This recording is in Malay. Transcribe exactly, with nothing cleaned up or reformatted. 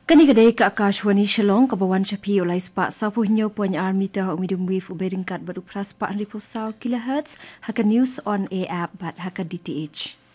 Kani kadai ke Akashwani Shillong kabawan Shapi oleh sepak sapuhnya puan armita hak medium wave ubedingkat baru pras pak ribu saw kilohertz haka news on air app bat haka D T H.